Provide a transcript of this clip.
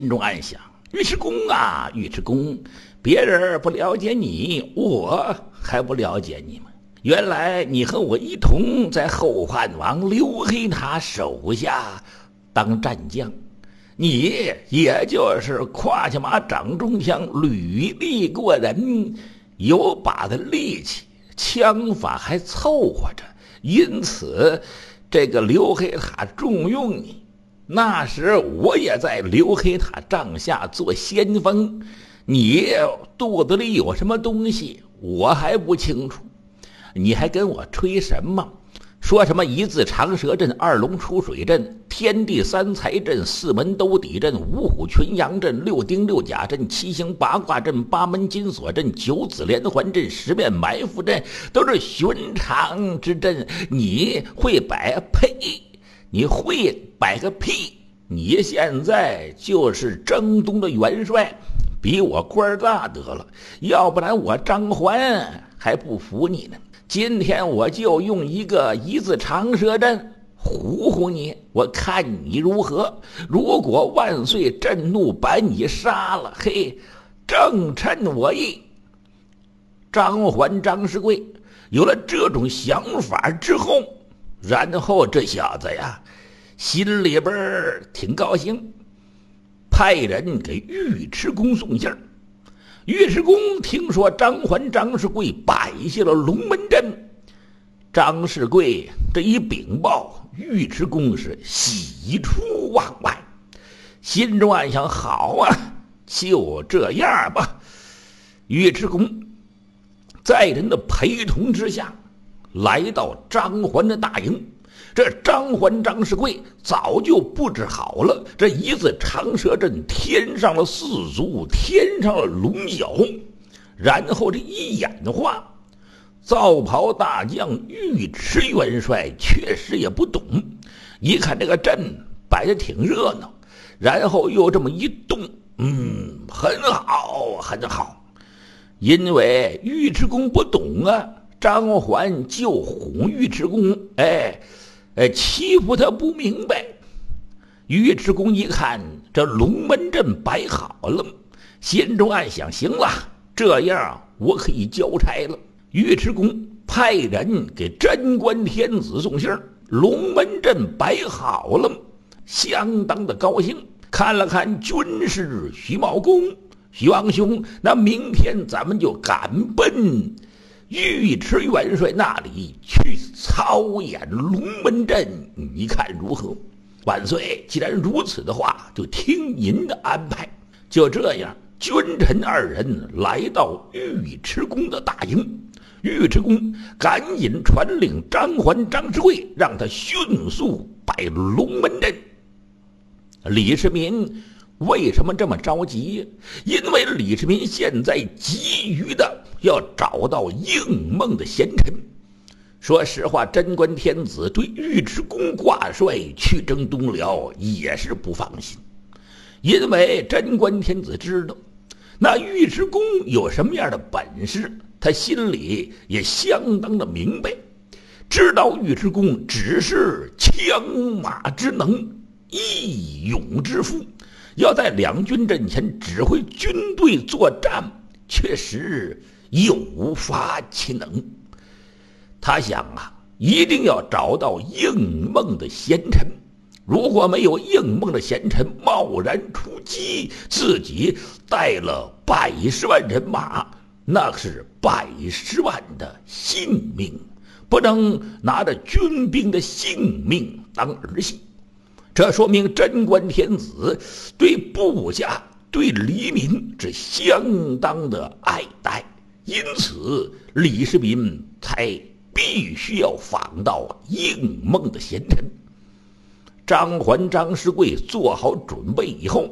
心中暗想：尉迟恭啊，尉迟恭，别人不了解你，我还不了解你吗？原来你和我一同在后汉王刘黑塔手下当战将，你也就是胯下马掌中枪，履历过人，有把的力气，枪法还凑合着，因此这个刘黑塔重用你。那时我也在刘黑塔帐下做先锋，你肚子里有什么东西我还不清楚，你还跟我吹什么？说什么一字长蛇阵、二龙出水阵、天地三才阵、四门兜底阵、五虎群羊阵、六丁六甲阵、七星八卦阵、八门金锁阵、九子连环阵、十面埋伏阵，都是寻常之阵。你会摆？呸！你会摆个屁！你现在就是征东的元帅，比我官大得了，要不然我张环还不服你呢。今天我就用一个一字长蛇阵唬唬你，我看你如何。如果万岁震怒把你杀了，嘿，正趁我意。张环张世贵有了这种想法之后，然后这小子呀心里边挺高兴，派人给尉迟恭送信儿。尉迟恭听说张环张世贵摆下了龙门阵，张世贵这一禀报，尉迟恭是喜出望外，心中暗想：好啊，就这样吧。尉迟恭在人的陪同之下来到张环的大营。这张环张世贵早就布置好了这一字长蛇阵，添上了四足，添上了龙角，然后这一演化，皂袍大将尉迟元帅确实也不懂，一看这个阵摆得挺热闹，然后又这么一动，很好很好。因为尉迟恭不懂啊，张环就哄尉迟恭，欺负他不明白。尉迟恭一看这龙门阵摆好了，心中暗想：行了，这样我可以交差了。尉迟恭派人给贞观天子送信，龙门阵摆好了，相当的高兴。看了看军师徐茂公，徐王兄，那明天咱们就赶奔尉迟元帅那里去操演龙门阵，你看如何？万岁，既然如此的话，就听您的安排。就这样，君臣二人来到尉迟恭的大营，尉迟恭赶紧传令张环张世贵，让他迅速摆龙门阵。李世民为什么这么着急？因为李世民现在急于的要找到应孟的贤臣。说实话，贞观天子对尉迟恭挂帅去征东辽也是不放心，因为贞观天子知道那尉迟恭有什么样的本事，他心里也相当的明白，知道尉迟恭只是枪马之能，义勇之夫，要在两军阵前指挥军队作战，确实有发其能。他想啊，一定要找到应孟的贤臣，如果没有应孟的贤臣贸然出击，自己带了100万人马，那是100万的性命，不能拿着军兵的性命当儿戏。这说明贞观天子对部下对黎民是相当的爱戴，因此李世民才必须要访到应孟的贤臣。张环张世贵做好准备以后，